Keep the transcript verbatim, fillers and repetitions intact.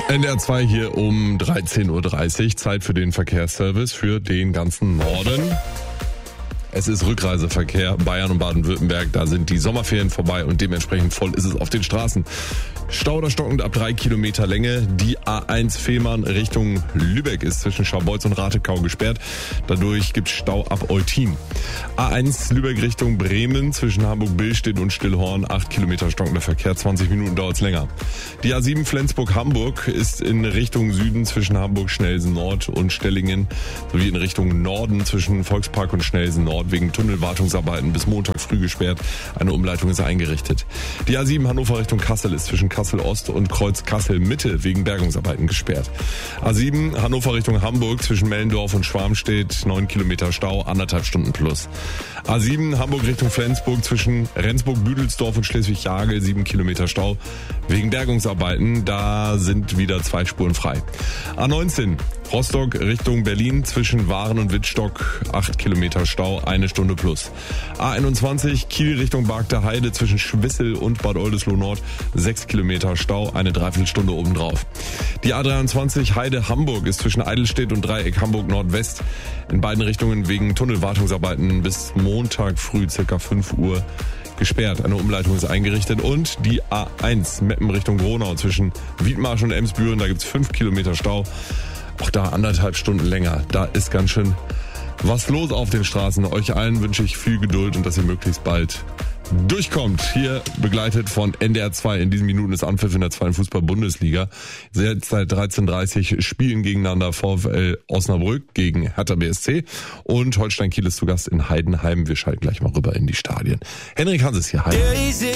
N D R zwei hier um dreizehn Uhr dreißig. Zeit für den Verkehrsservice für den ganzen Norden. Es ist Rückreiseverkehr, Bayern und Baden-Württemberg, da sind die Sommerferien vorbei und dementsprechend voll ist es auf den Straßen. Stau oder stockend ab drei Kilometer Länge. Die A eins Fehmarn Richtung Lübeck ist zwischen Scharbeutz und Ratekau gesperrt. Dadurch gibt es Stau ab Eutin. A eins Lübeck Richtung Bremen zwischen Hamburg-Billstedt und Stillhorn. acht Kilometer stockender Verkehr, zwanzig Minuten dauert es länger. Die A sieben Flensburg-Hamburg ist in Richtung Süden zwischen Hamburg-Schnelsen-Nord und Stellingen sowie in Richtung Norden zwischen Volkspark und Schnelsen-Nord wegen Tunnelwartungsarbeiten bis Montag früh gesperrt. Eine Umleitung ist eingerichtet. Die A sieben Hannover Richtung Kassel ist zwischen Kassel-Ost und Kreuz Kassel-Mitte wegen Bergungsarbeiten gesperrt. A sieben Hannover Richtung Hamburg zwischen Mellendorf und Schwarmstedt, neun Kilometer Stau, anderthalb Stunden plus. A sieben Hamburg Richtung Flensburg zwischen Rendsburg-Büdelsdorf und Schleswig-Jagel, sieben Kilometer Stau wegen Bergungsarbeiten. Da sind wieder zwei Spuren frei. A neunzehn Rostock Richtung Berlin zwischen Waren und Wittstock, acht Kilometer Stau, eine Stunde plus. A einundzwanzig Kiel Richtung Bargter Heide zwischen Schwissel und Bad Oldesloe Nord, sechs Kilometer Stau, eine Dreiviertelstunde obendrauf. Die A dreiundzwanzig Heide Hamburg ist zwischen Eidelstedt und Dreieck Hamburg Nordwest in beiden Richtungen wegen Tunnelwartungsarbeiten bis Montag früh circa fünf Uhr gesperrt. Eine Umleitung ist eingerichtet. Und die A eins Meppen Richtung Gronau zwischen Wiedmarsch und Emsbüren, da gibt's fünf Kilometer Stau. Auch da anderthalb Stunden länger. Da ist ganz schön was los auf den Straßen. Euch allen wünsche ich viel Geduld und dass ihr möglichst bald durchkommt. Hier begleitet von N D R zwei. In diesen Minuten ist Anpfiff in der zweiten Fußball-Bundesliga. Seit dreizehn Uhr dreißig spielen gegeneinander VfL Osnabrück gegen Hertha B S C und Holstein Kiel ist zu Gast in Heidenheim. Wir schalten gleich mal rüber in die Stadien. Henrik Hanses hier. Hi.